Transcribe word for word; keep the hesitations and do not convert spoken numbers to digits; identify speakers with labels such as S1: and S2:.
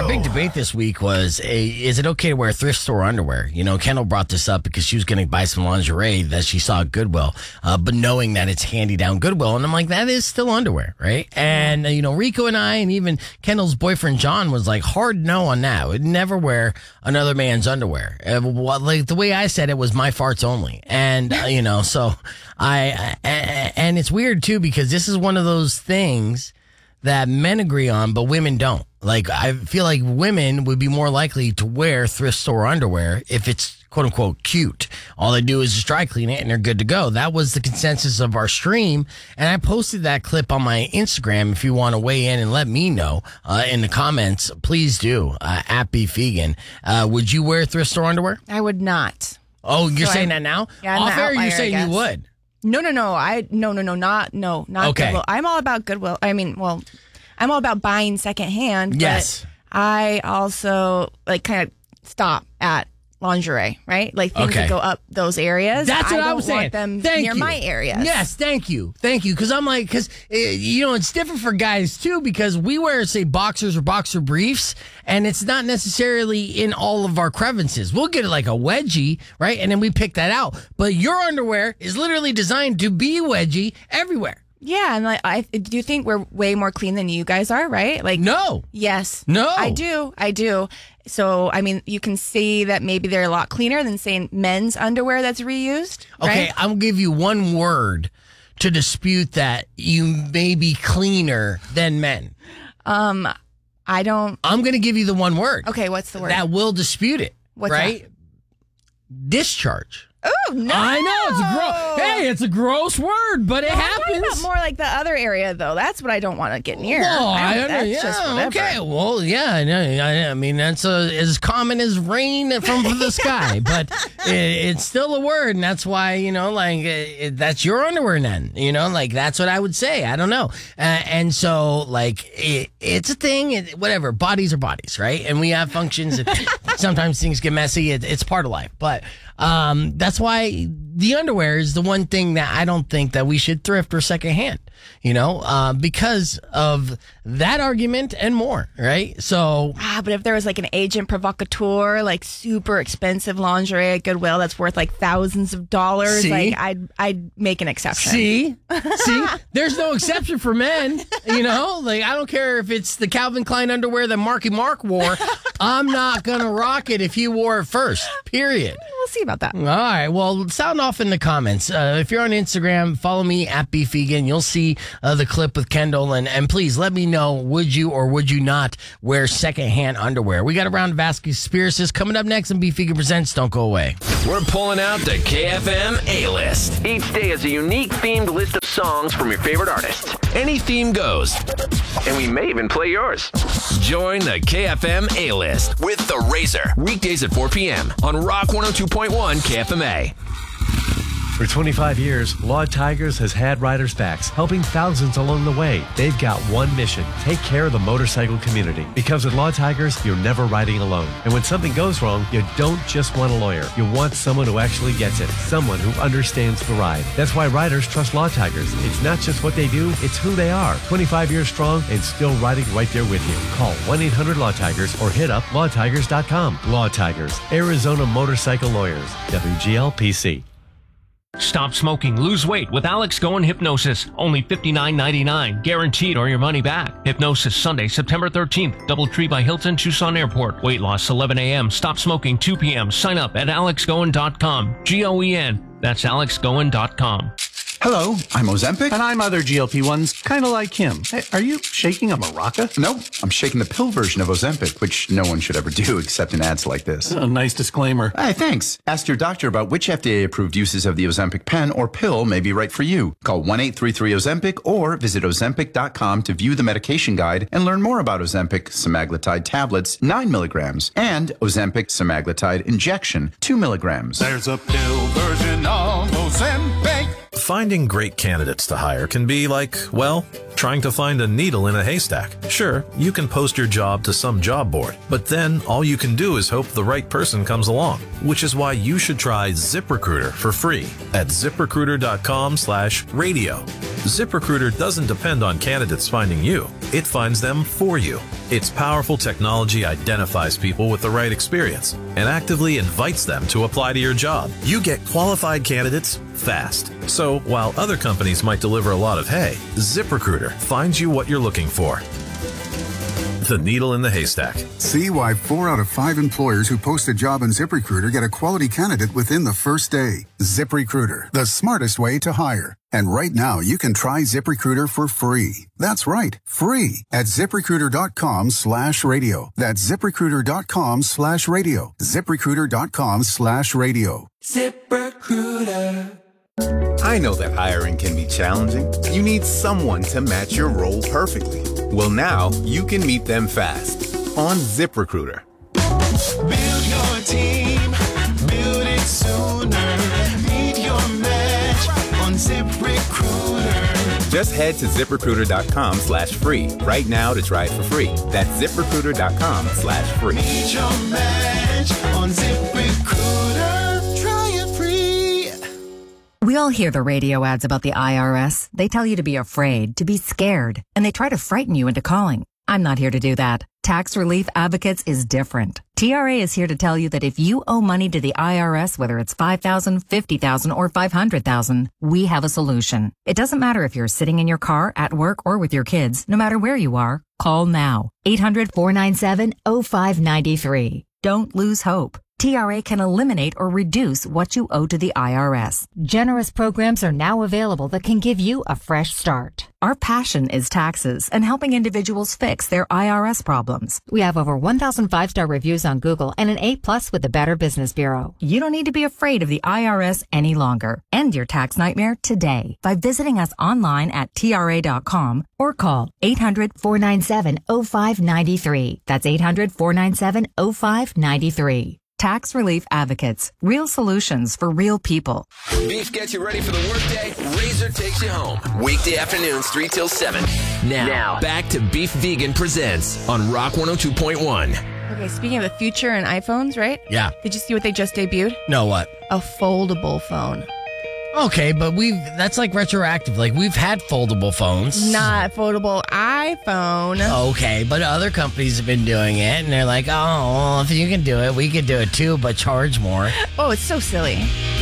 S1: big debate this week was, a, is it okay to wear thrift store underwear? You know, Kendall brought this up because she was going to buy some lingerie that she saw at Goodwill, uh, but knowing that it's handy-down Goodwill. And I'm like, that is still underwear, right? And, uh, you know, Rico and I, and even Kendall's boyfriend, John, was like, hard no on that. Would never wear another man's underwear. Uh, what, like the way I said it was my farts only. And, uh, you know, so I, I, and it's weird too, because this is one of those things that men agree on, but women don't. Like, I feel like women would be more likely to wear thrift store underwear if it's quote unquote cute. All they do is just dry clean it and they're good to go. That was the consensus of our stream. And I posted that clip on my Instagram. If you want to weigh in and let me know uh, in the comments, please do. Uh, at B Fegan. Uh, would you wear thrift store underwear?
S2: I would not.
S1: Oh, you're
S2: so
S1: saying
S2: I'm,
S1: that now?
S2: Yeah, I'm
S1: Off air, you're saying you would.
S2: No, no, no. I no, no, no, not no, not
S1: okay.
S2: Goodwill. I'm all about Goodwill. I mean, well, I'm all about buying secondhand. But
S1: yes.
S2: I also like kind of stop at lingerie, right? Like things
S1: okay.
S2: that go up those areas.
S1: That's what
S2: I,
S1: I was
S2: don't
S1: saying.
S2: Want them
S1: thank
S2: near
S1: you.
S2: my areas.
S1: Yes, thank you, thank you. Because I'm like, because uh, you know, it's different for guys too. Because we wear, say, boxers or boxer briefs, and it's not necessarily in all of our crevices. We'll get like a wedgie, right, and then we pick that out. But your underwear is literally designed to be wedgie everywhere.
S2: Yeah, and like, I do you think we're way more clean than you guys are, right? Like,
S1: no,
S2: yes,
S1: no,
S2: I do, I do. So, I mean, you can see that maybe they're a lot cleaner than saying men's underwear that's reused.
S1: Okay,
S2: right?
S1: I'll give you one word to dispute that you may be cleaner than men.
S2: Um, I don't.
S1: I'm going to give you the one word.
S2: Okay, what's the word?
S1: That will dispute it.
S2: What's
S1: right?
S2: that?
S1: Discharge.
S2: Oh, no.
S1: I know. It's a gross. Hey, it's a gross word, but it
S2: well,
S1: happens.
S2: I'm talking about more like the other area, though. That's what I don't want to get near.
S1: Well,
S2: I
S1: I
S2: don't, that's
S1: yeah,
S2: just whatever.
S1: okay. Well, yeah, I, know. I, I mean, that's uh, as common as rain from the sky, but it, it's still a word, and that's why, you know, like, it, that's your underwear then, you know, like, that's what I would say. I don't know. Uh, and so, like, it, it's a thing, it, whatever. Bodies are bodies, right? And we have functions. And sometimes things get messy. It, it's part of life, but um, that's why the underwear is the one thing that I don't think that we should thrift or secondhand, you know, uh, because of that argument and more, right? So,
S2: ah, but if there was like an agent provocateur, like super expensive lingerie at Goodwill that's worth like thousands of dollars,
S1: see?
S2: like I'd I'd make an exception.
S1: See, see, there's no exception for men, you know. Like, I don't care if it's the Calvin Klein underwear that Marky Mark wore. I'm not gonna rock it if he wore it first. Period.
S2: We'll see about that.
S1: All right. Well, sound off in the comments. Uh, if you're on Instagram, follow me at B Fegan. You'll see uh, the clip with Kendall. And, and please let me know, would you or would you not wear secondhand underwear? We got a round of Ask Conspiracies coming up next on B Fegan Presents. Don't go away.
S3: We're pulling out the K F M A-List. Each day is a unique themed list of songs from your favorite artists. Any theme goes. And we may even play yours. Join the K F M A-List with The Razor. Weekdays at four p.m. on Rock one oh two point one K F M A.
S4: For twenty-five years, Law Tigers has had riders' backs, helping thousands along the way. They've got one mission: take care of the motorcycle community. Because at Law Tigers, you're never riding alone. And when something goes wrong, you don't just want a lawyer. You want someone who actually gets it, someone who understands the ride. That's why riders trust Law Tigers. It's not just what they do, it's who they are. twenty-five years strong and still riding right there with you. Call one eight hundred Law Tigers or hit up law tigers dot com. Law Tigers, Arizona Motorcycle Lawyers, W G L P C.
S5: Stop smoking, lose weight with Alex Goen Hypnosis. Only fifty-nine ninety-nine, guaranteed or your money back. Hypnosis Sunday, September thirteenth, Doubletree by Hilton, Tucson Airport. Weight loss eleven a.m., stop smoking two p.m. Sign up at alex goen dot com. G O E N. That's alex goen dot com.
S6: Hello, I'm Ozempic.
S7: And I'm other G L P ones, kind of like him. Hey, are you shaking a maraca?
S6: Nope, I'm shaking the pill version of Ozempic, which no one should ever do except in ads like this.
S7: A nice disclaimer.
S6: Hey, thanks. Ask your doctor about which F D A-approved uses of the Ozempic pen or pill may be right for you. Call one eight three three Ozempic or visit ozempic dot com to view the medication guide and learn more about Ozempic semaglutide tablets, nine milligrams, and Ozempic semaglutide injection, two milligrams.
S8: There's a pill version of Ozempic. Finding great candidates to hire can be like, well, trying to find a needle in a haystack. Sure, you can post your job to some job board, but then all you can do is hope the right person comes along, which is why you should try ZipRecruiter for free at ZipRecruiter.com slash radio. ZipRecruiter doesn't depend on candidates finding you. It finds them for you. Its powerful technology identifies people with the right experience and actively invites them to apply to your job. You get qualified candidates fast. So while other companies might deliver a lot of hay, ZipRecruiter finds you what you're looking for. The needle in the haystack.
S9: See why four out of five employers who post a job on ZipRecruiter get a quality candidate within the first day. ZipRecruiter, the smartest way to hire. And right now, you can try ZipRecruiter for free. That's right, free at ZipRecruiter.com slash radio. That's ZipRecruiter.com slash radio. ZipRecruiter.com slash radio.
S10: ZipRecruiter. I know that hiring can be challenging. You need someone to match your role perfectly. Well, now you can meet them fast on ZipRecruiter.
S11: Build your team, build it sooner. Meet your match on ZipRecruiter.
S10: Just head to ZipRecruiter.com slash free right now to try it for free. That's ZipRecruiter.com slash free.
S11: Meet your match on ZipRecruiter. Try it free.
S12: We all hear the radio ads about the I R S. They tell you to be afraid, to be scared, and they try to frighten you into calling. I'm not here to do that. Tax Relief Advocates is different. T R A is here to tell you that if you owe money to the I R S, whether it's five thousand dollars, fifty thousand dollars, or five hundred thousand dollars, we have a solution. It doesn't matter if you're sitting in your car, at work, or with your kids. No matter where you are, call now. eight hundred, four nine seven, oh five nine three. Don't lose hope. T R A can eliminate or reduce what you owe to the I R S. Generous programs are now available that can give you a fresh start. Our passion is taxes and helping individuals fix their I R S problems. We have over one thousand five-star reviews on Google and an A plus with the Better Business Bureau. You don't need to be afraid of the I R S any longer. End your tax nightmare today by visiting us online at T R A dot com or call eight hundred, four nine seven, oh five nine three. That's eight hundred, four nine seven, oh five nine three. Tax Relief Advocates. Real solutions for real people.
S3: Beef gets you ready for the workday. Razor takes you home. Weekday afternoons, three till seven. Now, now, back to Beef Vegan Presents on Rock one oh two point one.
S2: Okay, speaking of the future and iPhones, right?
S1: Yeah.
S2: Did you see what they just debuted?
S1: No, what?
S2: A foldable phone.
S1: Okay, but we've that's like retroactive. Like we've had foldable phones.
S2: Not foldable iPhone.
S1: Okay, but other companies have been doing it, and they're like, oh, well, if you can do it, we can do it too, but charge more.
S2: Oh, it's so silly.